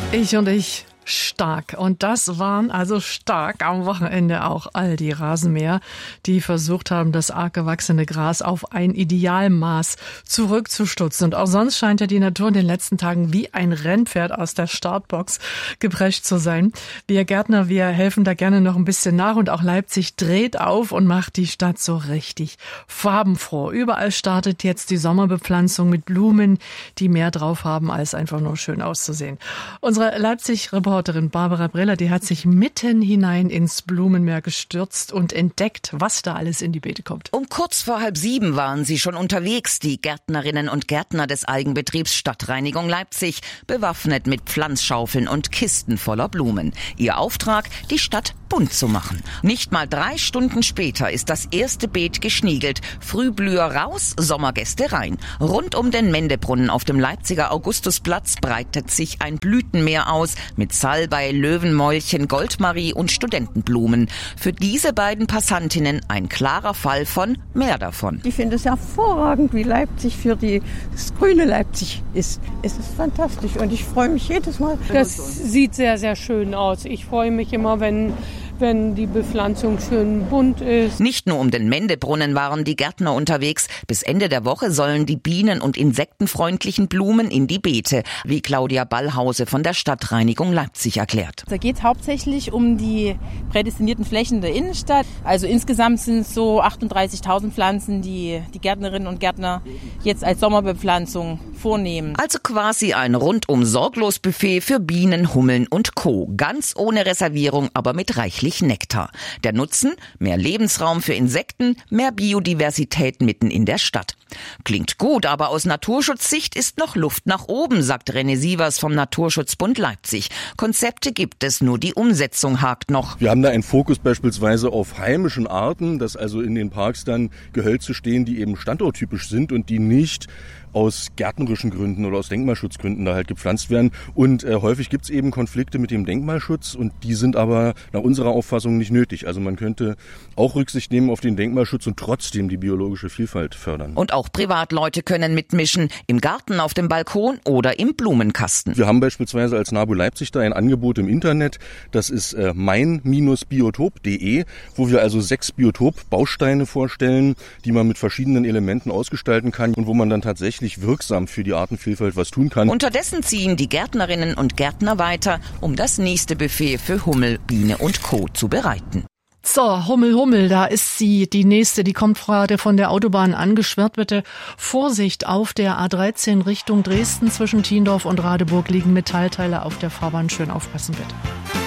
Ich stark. Und das waren also stark am Wochenende auch all die Rasenmäher, die versucht haben, das arg gewachsene Gras auf ein Idealmaß zurückzustutzen. Und auch sonst scheint ja die Natur in den letzten Tagen wie ein Rennpferd aus der Startbox geprescht zu sein. Wir Gärtner, wir helfen da gerne noch ein bisschen nach und auch Leipzig dreht auf und macht die Stadt so richtig farbenfroh. Überall startet jetzt die Sommerbepflanzung mit Blumen, die mehr drauf haben, als einfach nur schön auszusehen. Unsere Leipzig-Reporterin Barbara Breller, die hat sich mitten hinein ins Blumenmeer gestürzt und entdeckt, was da alles in die Beete kommt. Um kurz vor 6:30 waren sie schon unterwegs, die Gärtnerinnen und Gärtner des Eigenbetriebs Stadtreinigung Leipzig, bewaffnet mit Pflanzschaufeln und Kisten voller Blumen. Ihr Auftrag, die Stadt bunt zu machen. Nicht mal 3 Stunden später ist das erste Beet geschniegelt. Frühblüher raus, Sommergäste rein. Rund um den Mendebrunnen auf dem Leipziger Augustusplatz breitet sich ein Blütenmeer aus mit Salbei, Löwenmäulchen, Goldmarie und Studentenblumen. Für diese beiden Passantinnen ein klarer Fall von mehr davon. Ich finde es hervorragend, wie Leipzig für das grüne Leipzig ist. Es ist fantastisch und ich freue mich jedes Mal. Das sieht sehr, sehr schön aus. Ich freue mich immer, wenn die Bepflanzung schön bunt ist. Nicht nur um den Mendebrunnen waren die Gärtner unterwegs. Bis Ende der Woche sollen die bienen- und insektenfreundlichen Blumen in die Beete, wie Claudia Ballhause von der Stadtreinigung Leipzig erklärt. Da geht es hauptsächlich um die prädestinierten Flächen der Innenstadt. Also insgesamt sind es so 38.000 Pflanzen, die die Gärtnerinnen und Gärtner jetzt als Sommerbepflanzung vornehmen. Also quasi ein rundum sorglos Buffet für Bienen, Hummeln und Co. Ganz ohne Reservierung, aber mit reichlich Nektar. Der Nutzen? Mehr Lebensraum für Insekten, mehr Biodiversität mitten in der Stadt. Klingt gut, aber aus Naturschutzsicht ist noch Luft nach oben, sagt René Sievers vom Naturschutzbund Leipzig. Konzepte gibt es, nur die Umsetzung hakt noch. Wir haben da einen Fokus beispielsweise auf heimischen Arten, dass also in den Parks dann Gehölze stehen, die eben standorttypisch sind und die nicht aus gärtnerischen Gründen oder aus Denkmalschutzgründen da halt gepflanzt werden. Und häufig gibt's eben Konflikte mit dem Denkmalschutz und die sind aber nach unserer Auffassung nicht nötig. Also man könnte auch Rücksicht nehmen auf den Denkmalschutz und trotzdem die biologische Vielfalt fördern. Und auch Privatleute können mitmischen, im Garten, auf dem Balkon oder im Blumenkasten. Wir haben beispielsweise als NABU Leipzig da ein Angebot im Internet, das ist mein-biotop.de, wo wir also 6 Biotop-Bausteine vorstellen, die man mit verschiedenen Elementen ausgestalten kann und wo man dann tatsächlich wirksam für die Artenvielfalt was tun kann. Unterdessen ziehen die Gärtnerinnen und Gärtner weiter, um das nächste Buffet für Hummel, Biene und Co. zu bereiten. So, Hummel, da ist sie, die nächste, die kommt gerade von der Autobahn angeschwirrt. Bitte Vorsicht, auf der A13 Richtung Dresden zwischen Thiendorf und Radeburg liegen Metallteile auf der Fahrbahn. Schön aufpassen, bitte.